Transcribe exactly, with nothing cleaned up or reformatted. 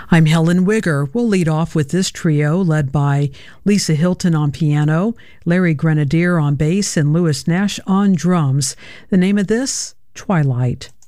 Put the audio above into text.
I'm Helen Wigger. We'll lead off with this trio led by Lisa Hilton on piano, Larry Grenadier on bass, and Louis Nash on drums. The name of this, Twilight.